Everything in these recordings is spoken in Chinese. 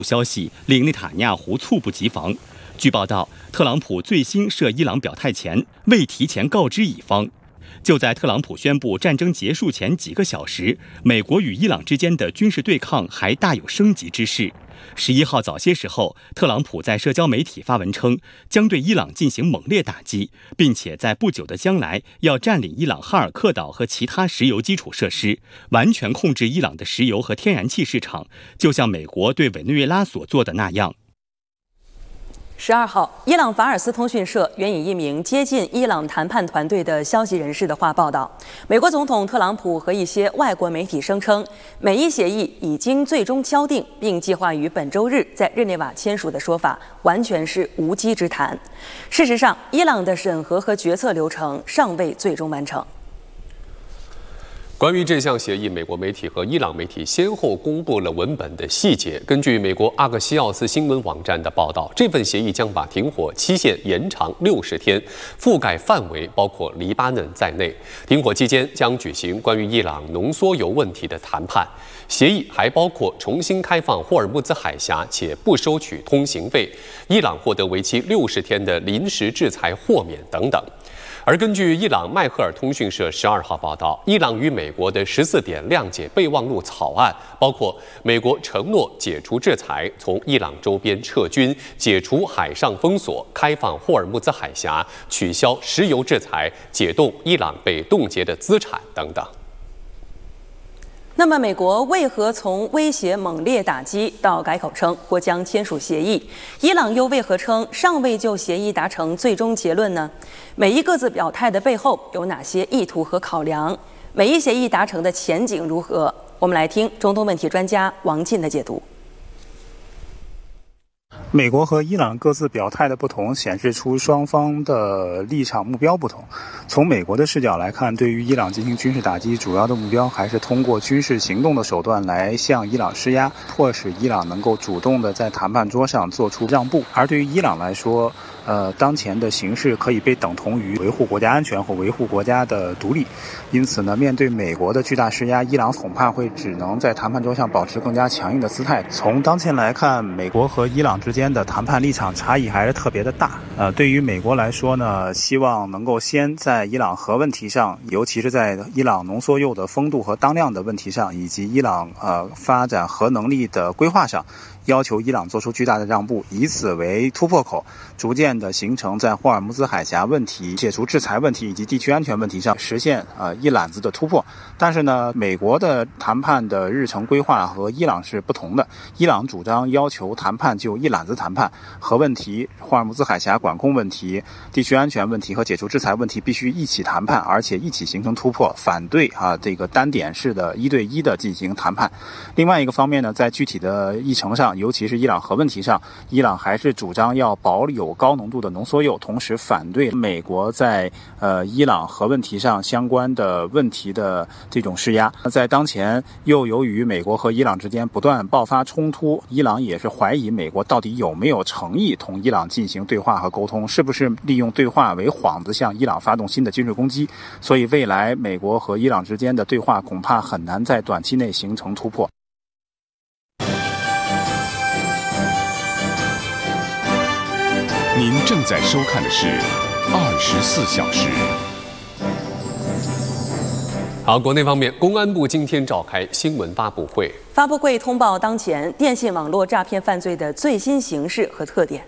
消息令内塔尼亚胡猝不及防。据报道，特朗普最新涉伊朗表态前未提前告知以方。就在特朗普宣布战争结束前几个小时，美国与伊朗之间的军事对抗还大有升级之势。11号早些时候，特朗普在社交媒体发文称，将对伊朗进行猛烈打击，并且在不久的将来要占领伊朗哈尔克岛和其他石油基础设施，完全控制伊朗的石油和天然气市场，就像美国对委内瑞拉所做的那样。 12号，伊朗法尔斯通讯社援引一名接近伊朗谈判团队的消息人士的话报道，美国总统特朗普和一些外国媒体声称，美伊协议已经最终敲定，并计划于本周日在日内瓦签署的说法，完全是无稽之谈。事实上，伊朗的审核和决策流程尚未最终完成。 关于这项协议，美国媒体和伊朗媒体先后公布了文本的细节。根据美国阿克西奥斯新闻网站的报道，这份协议将把停火期限延长60天，覆盖范围包括黎巴嫩在内。停火期间将举行关于伊朗浓缩铀问题的谈判。协议还包括重新开放霍尔木兹海峡且不收取通行费，伊朗获得为期60天的临时制裁豁免等等。而根据伊朗迈赫尔通讯社12号报道，伊朗与美国的14点谅解备忘录草案包括美国承诺解除制裁、从伊朗周边撤军、解除海上封锁、开放霍尔木兹海峡、取消石油制裁、解冻伊朗被冻结的资产等等。 那么，美国为何从威胁猛烈打击到改口称或将签署协议？伊朗又为何称尚未就协议达成最终结论呢？美伊各自表态的背后有哪些意图和考量？美伊协议达成的前景如何？我们来听中东问题专家王进的解读。 美国和伊朗各自表态的不同，显示出双方的立场目标不同。从美国的视角来看，对于伊朗进行军事打击，主要的目标还是通过军事行动的手段来向伊朗施压，迫使伊朗能够主动的在谈判桌上做出让步。而对于伊朗来说，当前的形势可以被等同于维护国家安全或维护国家的独立，因此呢，面对美国的巨大施压，伊朗恐怕会只能在谈判桌上保持更加强硬的姿态。从当前来看，美国和伊朗之间的谈判立场差异还是特别的大。对于美国来说呢，希望能够先在伊朗核问题上，尤其是在伊朗浓缩铀的风度和当量的问题上，以及伊朗发展核能力的规划上，要求伊朗做出巨大的让步，以此为突破口，逐渐的形成在霍尔木兹海峡问题、解除制裁问题以及地区安全问题上实现一揽子的突破。但是呢，美国的谈判的日程规划和伊朗是不同的。伊朗主张要求谈判就一揽子谈判，核问题、霍尔木兹海峡管控问题、地区安全问题和解除制裁问题必须一起谈判，而且一起形成突破，反对这个单点式的1对1的进行谈判。另外一个方面呢，在具体的议程上，尤其是伊朗核问题上，伊朗还是主张要保有高浓度的浓缩铀，同时反对美国在伊朗核问题上相关的问题的这种施压。在当前又由于美国和伊朗之间不断爆发冲突，伊朗也是怀疑美国到底有没有诚意同伊朗进行对话和沟通，是不是利用对话为幌子向伊朗发动新的军事攻击。所以未来美国和伊朗之间的对话恐怕很难在短期内形成突破。 您正在收看的是24小时。 好，国内方面，公安部今天召开新闻发布会， 通报当前电信网络诈骗犯罪的最新形势和特点。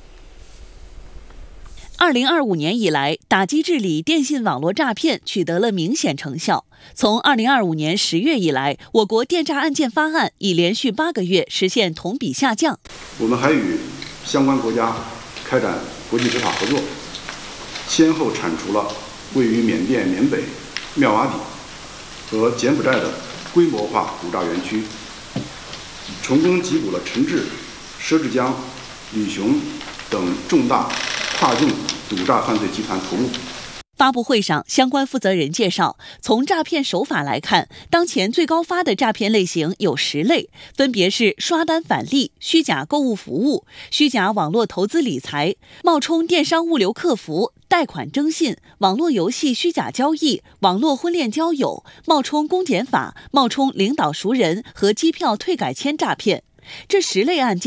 2025年以来，打击治理电信网络诈骗取得了明显成效。从2025年10月以来，我国电诈案件发案已连续8个月实现同比下降。 我们还与相关国家开展国际执法合作，先后铲除了位于缅甸缅北、妙瓦底和柬埔寨的规模化赌诈园区，成功缉捕了陈志、佘志江、李雄等重大跨境赌诈犯罪集团头目。 发布会上，相关负责人介绍，从诈骗手法来看，当前最高发的诈骗类型有10类，分别是刷单返利、虚假购物服务、虚假网络投资理财、冒充电商物流客服、贷款征信、网络游戏虚假交易、网络婚恋交友、冒充公检法、冒充领导熟人和机票退改签诈骗。这10类案件